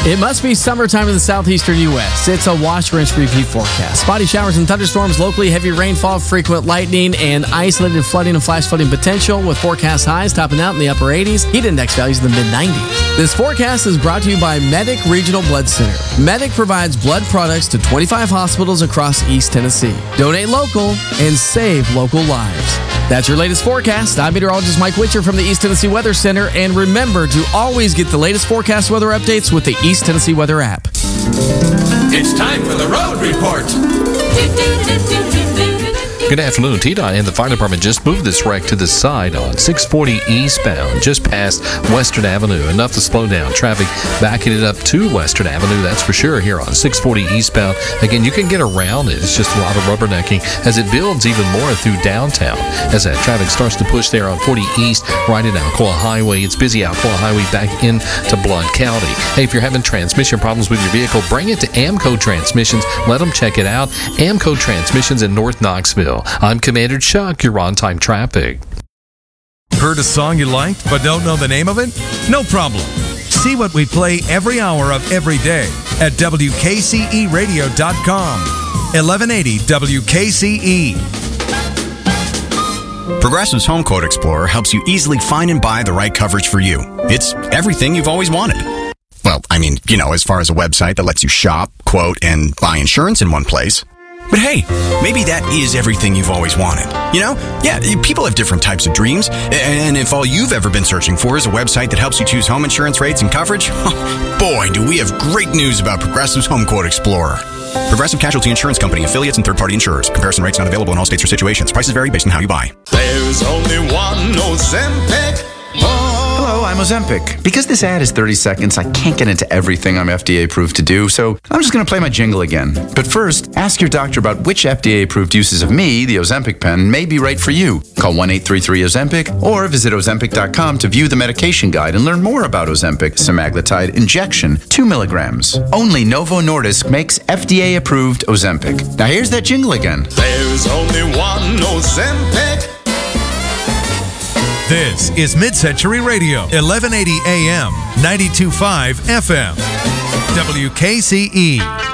It must be summertime in the southeastern U.S. It's a wash, rinse, repeat forecast. Spotty showers and thunderstorms locally, heavy rainfall, frequent lightning, and isolated flooding and flash flooding potential with forecast highs topping out in the upper 80s, heat index values in the mid-90s. This forecast is brought to you by Medic Regional Blood Center. Medic provides blood products to 25 hospitals across East Tennessee. Donate local and save local lives. That's your latest forecast. I'm meteorologist Mike Witcher from the East Tennessee Weather Center. And remember to always get the latest forecast weather updates with the East Tennessee Weather app. It's time for the Road Report. Good afternoon. TDOT and the fire department just moved this wreck to the side on 640 eastbound, just past Western Avenue. Enough to slow down traffic, backing it up to Western Avenue, that's for sure, here on 640 eastbound. Again, you can get around it. It's just a lot of rubbernecking as it builds even more through downtown. As that traffic starts to push there on 40 East, right at Alcoa Highway. It's busy Alcoa Highway back into Blount County. Hey, if you're having transmission problems with your vehicle, bring it to Amco Transmissions. Let them check it out. Amco Transmissions in North Knoxville. I'm Commander Chuck. You're on time traffic. Heard a song you liked but don't know the name of it? No problem. See what we play every hour of every day at WKCEradio.com. 1180 WKCE. Progressive's Home Quote Explorer helps you easily find and buy the right coverage for you. It's everything you've always wanted. Well, I mean, as far as a website that lets you shop, quote, and buy insurance in one place. But hey, maybe that is everything you've always wanted. Yeah, people have different types of dreams. And if all you've ever been searching for is a website that helps you choose home insurance rates and coverage, boy, do we have great news about Progressive's Home Quote Explorer. Progressive Casualty Insurance Company, affiliates, and third-party insurers. Comparison rates not available in all states or situations. Prices vary based on how you buy. There's only one Ozempic. Hello, I'm Ozempic. Because this ad is 30 seconds, I can't get into everything I'm FDA approved to do, so I'm just going to play my jingle again. But first, ask your doctor about which FDA approved uses of me, the Ozempic pen, may be right for you. Call 1-833-OZEMPIC or visit Ozempic.com to view the medication guide and learn more about Ozempic semaglutide injection, 2 milligrams. Only Novo Nordisk makes FDA approved Ozempic. Now here's that jingle again. There's only one Ozempic. This is Mid-Century Radio, 1180 AM, 92.5 FM. WKCE.